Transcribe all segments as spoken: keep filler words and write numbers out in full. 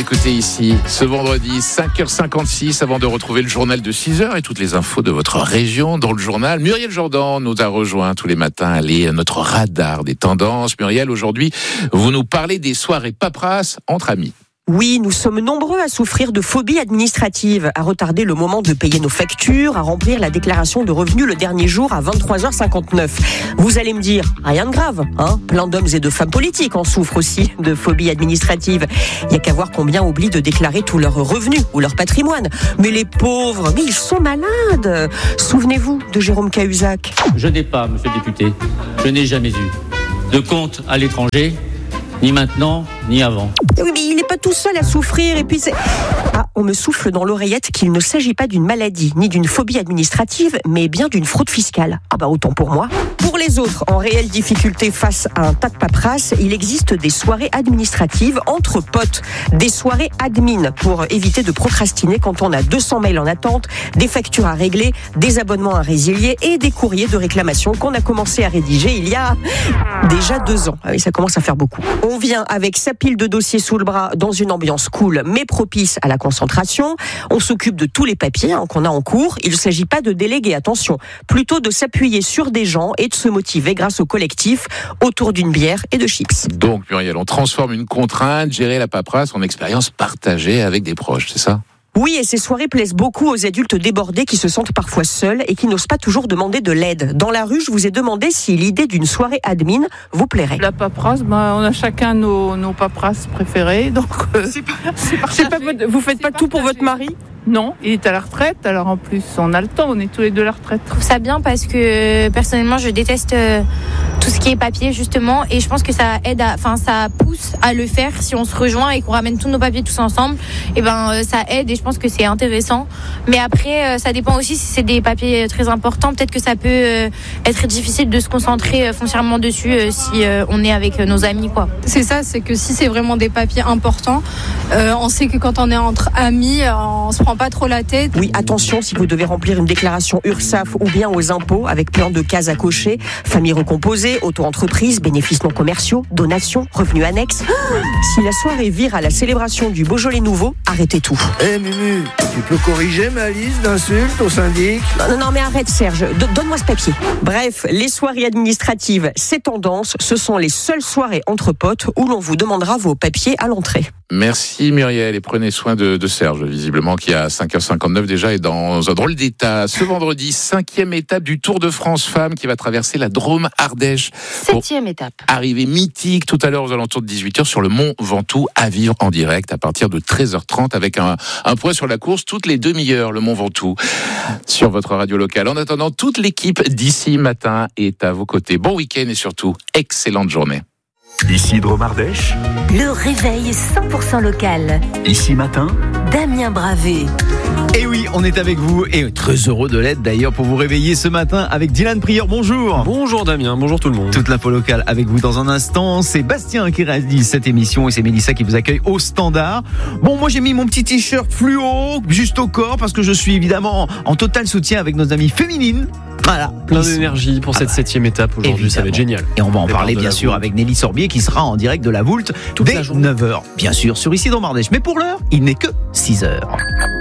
écoutez ici ce vendredi cinq heures cinquante-six avant de retrouver le journal de six heures et toutes les infos de votre région dans le journal. Muriel Jourdan nous a rejoint tous les matins. Elle est notre radar des tendances. Muriel, aujourd'hui, vous nous parlez des soirées paperasses entre amis. Oui, nous sommes nombreux à souffrir de phobie administrative, à retarder le moment de payer nos factures, à remplir la déclaration de revenus le dernier jour à vingt-trois heures cinquante-neuf. Vous allez me dire, rien de grave, hein ? Plein d'hommes et de femmes politiques en souffrent aussi de phobie administrative. Il n'y a qu'à voir combien oublient de déclarer tous leurs revenus ou leur patrimoine. Mais les pauvres, mais ils sont malades. Souvenez-vous de Jérôme Cahuzac. Je n'ai pas, monsieur le député, je n'ai jamais eu de compte à l'étranger, ni maintenant, ni avant. Oui, mais il n'est pas tout seul à souffrir. Et puis c'est... Ah, on me souffle dans l'oreillette qu'il ne s'agit pas d'une maladie, ni d'une phobie administrative, mais bien d'une fraude fiscale. Ah bah autant pour moi. Pour les autres, en réelle difficulté face à un tas de paperasse, il existe des soirées administratives entre potes. Des soirées admin pour éviter de procrastiner quand on a deux cents mails en attente, des factures à régler, des abonnements à résilier et des courriers de réclamation qu'on a commencé à rédiger il y a déjà deux ans. Ah oui, ça commence à faire beaucoup. On vient avec sa pile de dossiers sous le bras dans une ambiance cool mais propice à la concentration. On s'occupe de tous les papiers hein, qu'on a en cours. Il ne s'agit pas de déléguer, attention, plutôt de s'appuyer sur des gens et de se motiver grâce au collectif autour d'une bière et de chips. Donc Muriel, on transforme une contrainte, gérer la paperasse en expérience partagée avec des proches, c'est ça ? Oui, et ces soirées plaisent beaucoup aux adultes débordés qui se sentent parfois seuls et qui n'osent pas toujours demander de l'aide. Dans la rue, je vous ai demandé si l'idée d'une soirée admin vous plairait. La paperasse, ben, on a chacun nos, nos paperasses préférées. Donc, euh, c'est pas, c'est c'est pas, vous faites pas partagé. Tout pour votre mari ? Non, il est à la retraite, alors en plus on a le temps, on est tous les deux à la retraite. Je trouve ça bien parce que personnellement je déteste euh, tout ce qui est papier justement et je pense que ça aide, à, enfin ça pousse à le faire si on se rejoint et qu'on ramène tous nos papiers tous ensemble, et ben euh, ça aide et je pense que c'est intéressant. Mais après euh, ça dépend aussi si c'est des papiers très importants, peut-être que ça peut euh, être difficile de se concentrer euh, foncièrement dessus euh, si euh, on est avec euh, nos amis quoi. C'est ça, c'est que si c'est vraiment des papiers importants, euh, on sait que quand on est entre amis, on se prend pas trop la tête. Oui, attention, si vous devez remplir une déclaration URSSAF ou bien aux impôts avec plein de cases à cocher, famille recomposée, auto-entreprise, bénéfices non commerciaux, donations, revenus annexes. Si la soirée vire à la célébration du Beaujolais nouveau, arrêtez tout. Eh hey, Mumu, tu peux corriger ma liste d'insultes au syndic ? Non, non, non, mais arrête Serge, D- donne-moi ce papier. Bref, les soirées administratives, c'est tendance, ce sont les seules soirées entre potes où l'on vous demandera vos papiers à l'entrée. Merci Muriel et prenez soin de, de Serge, visiblement qui à cinq heures cinquante-neuf déjà est dans un drôle d'état. Ce vendredi, cinquième étape du Tour de France Femmes qui va traverser la Drôme-Ardèche. Septième étape. Arrivée mythique tout à l'heure aux alentours de dix-huit heures sur le Mont Ventoux à vivre en direct à partir de treize heures trente avec un, un point sur la course toutes les demi-heures, le Mont Ventoux sur votre radio locale. En attendant, toute l'équipe d'ici matin est à vos côtés. Bon week-end et surtout, excellente journée. Ici Drôme-Ardèche. Le réveil cent pour cent local. Ici matin. Damien Bravé. Et oui, on est avec vous et très heureux de l'être d'ailleurs pour vous réveiller ce matin avec Dylan Prieur. Bonjour. Bonjour Damien, bonjour tout le monde. Toute l'info locale avec vous dans un instant. C'est Bastien qui réalise cette émission et c'est Mélissa qui vous accueille au standard. Bon, moi j'ai mis mon petit t-shirt fluo juste au corps parce que je suis évidemment en total soutien avec nos amies féminines. Voilà, plein d'énergie pour cette ah bah, septième étape aujourd'hui, évidemment. Ça va être génial. Et on va en Départ parler bien sûr Voulte. Avec Nelly Sorbier qui sera en direct de la Voulte toute dès neuf heures, bien sûr, sur Ici Drôme-Ardèche. Mais pour l'heure, il n'est que six heures.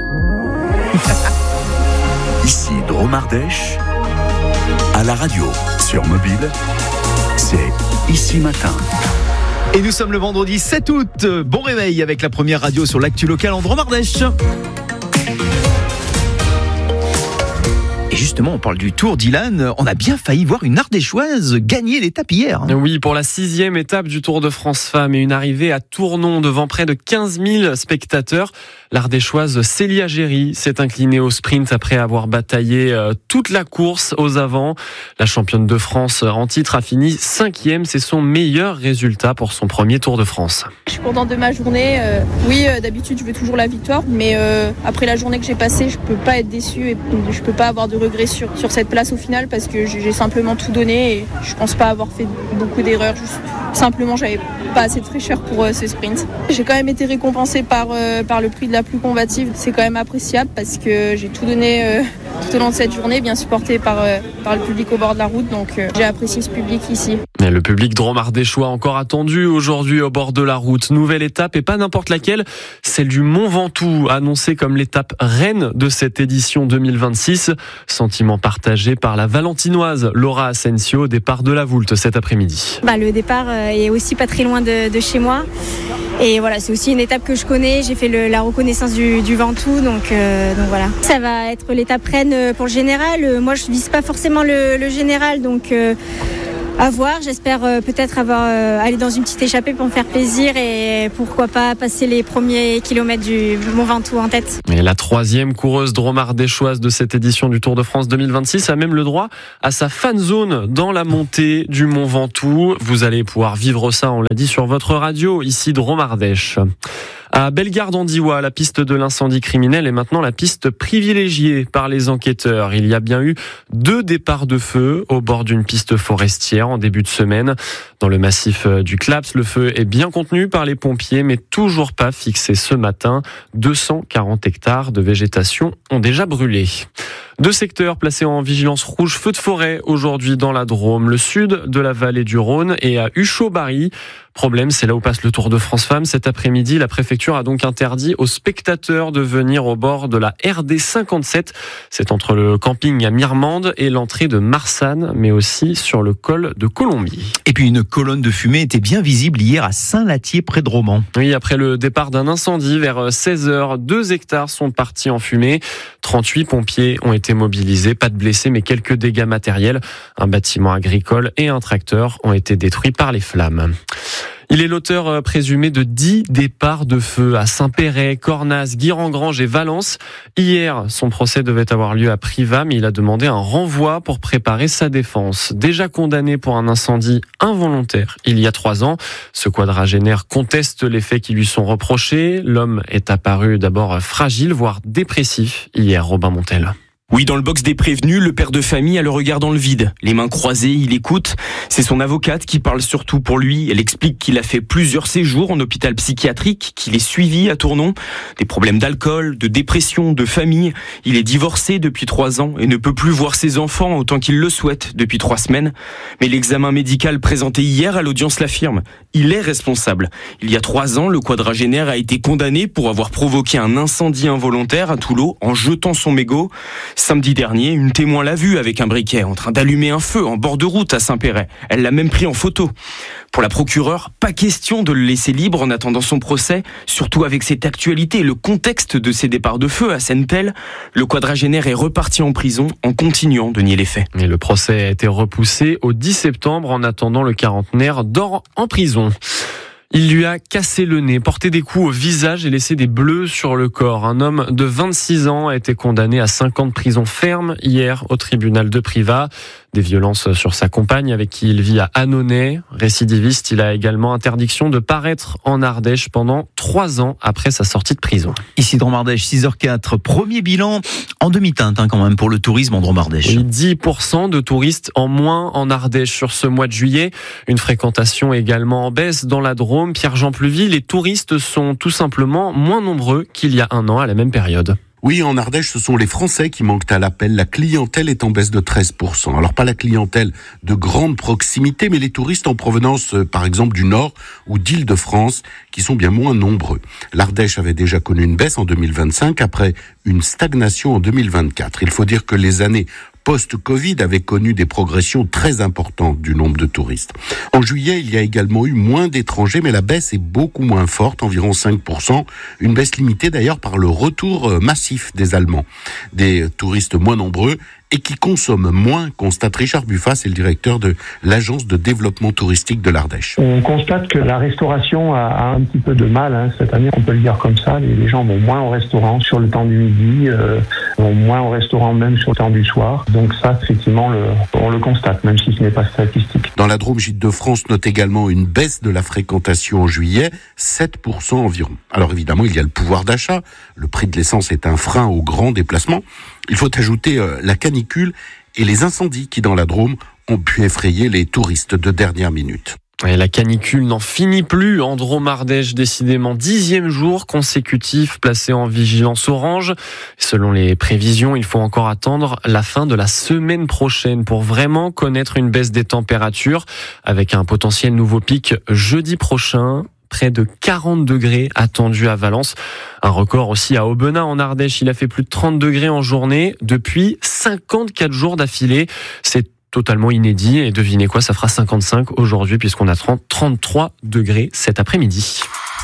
Ici Drôme-Ardèche, à la radio, sur mobile, c'est Ici Matin. Et nous sommes le vendredi sept août. Bon réveil avec la première radio sur l'actu locale en Drôme-Ardèche. Et justement, on parle du Tour, Dylan. On a bien failli voir une Ardéchoise gagner l'étape hier. Hein. Oui, pour la sixième étape du Tour de France Femmes et une arrivée à Tournon devant près de quinze mille spectateurs. L'Ardéchoise Célia Géry s'est inclinée au sprint après avoir bataillé toute la course aux avants. La championne de France en titre a fini cinquième. C'est son meilleur résultat pour son premier Tour de France. Je suis contente de ma journée. Euh, oui, euh, d'habitude, je veux toujours la victoire. Mais euh, après la journée que j'ai passée, je peux pas être déçue et je peux pas avoir de regrets sur, sur cette place au final parce que j'ai simplement tout donné et je pense pas avoir fait beaucoup d'erreurs. Juste, simplement, j'avais pas assez de fraîcheur pour euh, ce sprint. J'ai quand même été récompensée par, euh, par le prix de la plus combative. C'est quand même appréciable parce que j'ai tout donné euh, tout au long de cette journée, bien supporté par, euh, par le public au bord de la route. Donc euh, j'ai apprécié ce public ici. Et le public dromardéchois encore attendu aujourd'hui au bord de la route. Nouvelle étape et pas n'importe laquelle, celle du Mont Ventoux, annoncée comme l'étape reine de cette édition deux mille vingt-six. Sentiment partagé par la Valentinoise Laura Asensio, départ de la Voulte cet après-midi. Bah, le départ est aussi pas très loin de, de chez moi. Et voilà, c'est aussi une étape que je connais. J'ai fait le, la reconnaissance du, du Ventoux, donc, euh, donc voilà. Ça va être l'étape reine pour le général. Moi, je vise pas forcément le, le général, donc euh, à voir. J'espère euh, peut-être avoir euh, aller dans une petite échappée pour me faire plaisir et pourquoi pas passer les premiers kilomètres du Mont Ventoux en tête. Et la troisième coureuse dromardéchoise de cette édition du Tour de France deux mille vingt-six a même le droit à sa fan zone dans la montée du Mont Ventoux. Vous allez pouvoir vivre ça, on l'a dit, sur votre radio, ici Dromardèche. À Bellegarde-en-Diois, la piste de l'incendie criminel est maintenant la piste privilégiée par les enquêteurs. Il y a bien eu deux départs de feu au bord d'une piste forestière en début de semaine. Dans le massif du Claps, le feu est bien contenu par les pompiers, mais toujours pas fixé ce matin. deux cent quarante hectares de végétation ont déjà brûlé. Deux secteurs placés en vigilance rouge feu de forêt aujourd'hui dans la Drôme, le sud de la vallée du Rhône et à Huchot-Barry. Problème, c'est là où passe le Tour de France Femmes. Cet après-midi, la préfecture a donc interdit aux spectateurs de venir au bord de la R D cinquante-sept. C'est entre le camping à Mirmande et l'entrée de Marsanne, mais aussi sur le col de Colombie. Et puis une colonne de fumée était bien visible hier à Saint-Latier près de Romans. Oui, après le départ d'un incendie vers seize heures, deux hectares sont partis en fumée. trente-huit pompiers ont été mobilisés, pas de blessés mais quelques dégâts matériels. Un bâtiment agricole et un tracteur ont été détruits par les flammes. Il est l'auteur présumé de dix départs de feu à Saint-Péret, Cornas, Guirengrange et Valence. Hier, son procès devait avoir lieu à Privas, mais il a demandé un renvoi pour préparer sa défense. Déjà condamné pour un incendie involontaire il y a trois ans, ce quadragénaire conteste les faits qui lui sont reprochés. L'homme est apparu d'abord fragile, voire dépressif hier, Robin Montel. Oui, dans le box des prévenus, le père de famille a le regard dans le vide. Les mains croisées, il écoute. C'est son avocate qui parle surtout pour lui. Elle explique qu'il a fait plusieurs séjours en hôpital psychiatrique, qu'il est suivi à Tournon. Des problèmes d'alcool, de dépression, de famille. Il est divorcé depuis trois ans et ne peut plus voir ses enfants autant qu'il le souhaite depuis trois semaines. Mais l'examen médical présenté hier à l'audience l'affirme. Il est responsable. Il y a trois ans, le quadragénaire a été condamné pour avoir provoqué un incendie involontaire à Toulon en jetant son mégot. Samedi dernier, une témoin l'a vu avec un briquet en train d'allumer un feu en bord de route à Saint-Péret. Elle l'a même pris en photo. Pour la procureure, pas question de le laisser libre en attendant son procès, surtout avec cette actualité et le contexte de ces départs de feu à Sennepel. Le quadragénaire est reparti en prison en continuant de nier les faits. Et le procès a été repoussé au dix septembre. En attendant, le quarantenaire dort en prison. Il lui a cassé le nez, porté des coups au visage et laissé des bleus sur le corps. Un homme de vingt-six ans a été condamné à cinq ans de prison ferme hier au tribunal de Privas. Des violences sur sa compagne avec qui il vit à Annonay. Récidiviste, il a également interdiction de paraître en Ardèche pendant trois ans après sa sortie de prison. Ici Dromardèche, six heures quatre. Premier bilan en demi-teinte hein, quand même pour le tourisme en Dromardèche. Oui, dix pour cent de touristes en moins en Ardèche sur ce mois de juillet. Une fréquentation également en baisse dans la Drôme. Pierre-Jean Pluvy, les touristes sont tout simplement moins nombreux qu'il y a un an à la même période. Oui, en Ardèche, ce sont les Français qui manquent à l'appel. La clientèle est en baisse de treize pour cent. Alors pas la clientèle de grande proximité, mais les touristes en provenance, euh, par exemple, du Nord ou d'Île-de-France, qui sont bien moins nombreux. L'Ardèche avait déjà connu une baisse en deux mille vingt-cinq, après une stagnation en deux mille vingt-quatre. Il faut dire que les années post-Covid avaient connu des progressions très importantes du nombre de touristes. En juillet, il y a également eu moins d'étrangers, mais la baisse est beaucoup moins forte, environ cinq pour cent. Une baisse limitée d'ailleurs par le retour massif des Allemands. Des touristes moins nombreux et qui consomment moins, constate Richard Buffat, c'est le directeur de l'agence de développement touristique de l'Ardèche. On constate que la restauration a, a un petit peu de mal hein, cette année, on peut le dire comme ça. Les, les gens vont moins au restaurant sur le temps du midi, euh, vont moins au restaurant même sur le temps du soir. Donc ça, effectivement, le, on le constate, même si ce n'est pas statistique. Dans la Drôme, Gîtes de France note également une baisse de la fréquentation en juillet, sept pour cent environ. Alors évidemment, il y a le pouvoir d'achat. Le prix de l'essence est un frein aux grands déplacements. Il faut ajouter euh, la canicule et les incendies qui, dans la Drôme, ont pu effrayer les touristes de dernière minute. Et la canicule n'en finit plus en Drôme-Ardèche, décidément dixième jour consécutif placé en vigilance orange. Selon les prévisions, il faut encore attendre la fin de la semaine prochaine pour vraiment connaître une baisse des températures, avec un potentiel nouveau pic jeudi prochain. Près de quarante degrés attendus à Valence. Un record aussi à Aubenas en Ardèche. Il a fait plus de trente degrés en journée depuis cinquante-quatre jours d'affilée. C'est totalement inédit. Et devinez quoi, ça fera cinquante-cinq aujourd'hui puisqu'on a trente-trois degrés cet après-midi.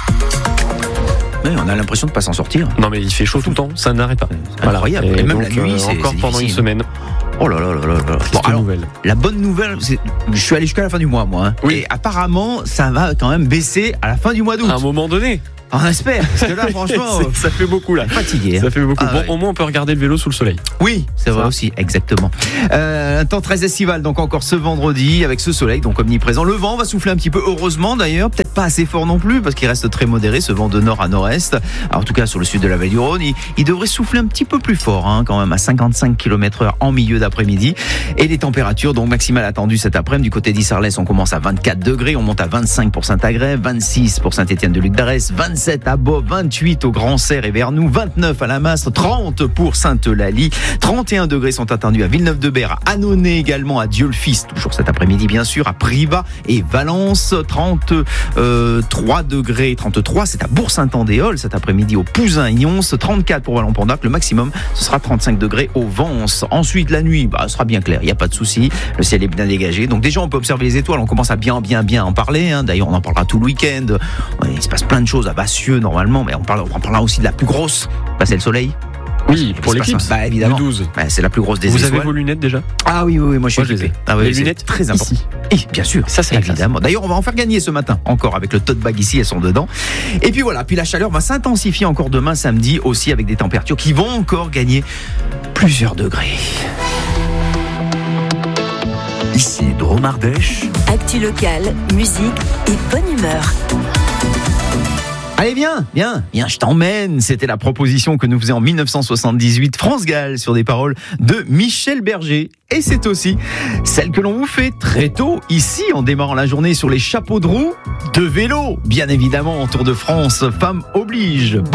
Oui, on a l'impression de pas s'en sortir. Non mais il fait chaud tout le temps, ça n'arrête pas. Incroyable. Voilà. Et, et même donc, la nuit, euh, c'est encore c'est pendant une semaine. Oh là là là là là. Bon, alors, la bonne nouvelle, c'est, je suis allé jusqu'à la fin du mois, moi. Hein, oui. Et apparemment, ça va quand même baisser à la fin du mois d'août. À un moment donné. On espère, parce que là, franchement, ça fait beaucoup là. Fatigué. Hein. Ça fait beaucoup. Ah, bon, ouais. Au moins, on peut regarder le vélo sous le soleil. Oui, c'est vrai aussi, exactement. Euh, un temps très estival, donc encore ce vendredi avec ce soleil, donc omniprésent. Le vent va souffler un petit peu, heureusement d'ailleurs, peut-être pas assez fort non plus, parce qu'il reste très modéré, ce vent de nord à nord-est. Alors, en tout cas, sur le sud de la vallée du Rhône, il, il devrait souffler un petit peu plus fort, hein, quand même à cinquante-cinq kilomètres heure en milieu d'après-midi. Et les températures, donc maximales attendues cet après-midi du côté d'Issarlès, on commence à vingt-quatre degrés, on monte à vingt-cinq pour Saint-Agrève, vingt-six pour Saint-Étienne-de-Luc d'Arès, vingt-sept à Beauvais, vingt-huit au Grand Serre et Vernoux, vingt-neuf à la Mastre, trente pour Sainte-Eulalie, trente et un degrés sont attendus à Villeneuve-de-Berre, à Annonay également, à Dieu-le-Fils, toujours cet après-midi bien sûr, à Privas et Valence, trente-trois degrés, trente-trois, c'est à Bourg-Saint-Andéol cet après-midi au Pouzin-Yons, trente-quatre pour Vallon-Pont-d'Arc, le maximum ce sera trente-cinq degrés au Vence. Ensuite la nuit, bah, ce sera bien clair, il n'y a pas de souci, le ciel est bien dégagé, donc déjà on peut observer les étoiles, on commence à bien bien bien en parler, hein. D'ailleurs on en parlera tout le week-end, il se passe plein de choses à Bassieux normalement, mais on, parle, on parlera aussi de la plus grosse, bah, c'est le soleil. Oui, pour l'éclipse. Bah évidemment. Le douze. Bah, c'est la plus grosse des Vous étoiles. Vous avez vos lunettes déjà ? Ah oui, oui, oui, moi je suis moi, équipé. Ah, oui, les lunettes très important. Ici. Et bien sûr, ça c'est évidemment. D'ailleurs, on va en faire gagner ce matin encore avec le tote bag ici, elles sont dedans. Et puis voilà, puis la chaleur va s'intensifier encore demain samedi aussi avec des températures qui vont encore gagner plusieurs degrés. Ici Drôme-Ardèche. Actu locale, musique et bonne humeur. Allez bien, bien, bien, je t'emmène. C'était la proposition que nous faisait en dix-neuf cent soixante-dix-huit France Gall sur des paroles de Michel Berger. Et c'est aussi celle que l'on vous fait très tôt ici en démarrant la journée sur les chapeaux de roue de vélo. Bien évidemment, en Tour de France, femme oblige.